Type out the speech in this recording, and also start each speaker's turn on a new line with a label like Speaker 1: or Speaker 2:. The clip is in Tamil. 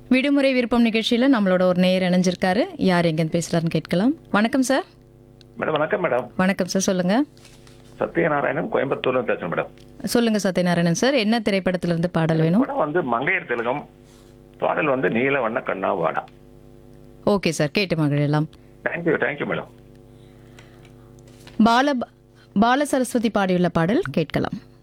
Speaker 1: விடுமுறை விருப்பம் நிகழ்ச்சியில் நம்மளோட ஒரு நேயர் இணைஞ்சிருக்காரு. யார் எங்கேருந்து பேசுகிறாருன்னு கேட்கலாம். வணக்கம் சார்.
Speaker 2: மேடம் வணக்கம் மேடம்.
Speaker 1: வணக்கம் சார், சொல்லுங்கள்.
Speaker 2: சத்யநாராயணன் கோயம்புத்தூர்ல பேசுறேன் மேடம்.
Speaker 1: சொல்லுங்கள் சத்யநாராயணன் சார், என்ன திரைப்படத்திலிருந்து பாடல் வேணும்?
Speaker 2: படம் வந்து மங்கையர் திலகம், பாடல் வந்து நீல வண்ண கண்ணா வாடா.
Speaker 1: ஓகே சார், கேட்டு மகிழலாம்.
Speaker 2: Thank you madam.
Speaker 1: பால சரஸ்வதி பாடியுள்ள பாடல் கேட்கலாம்.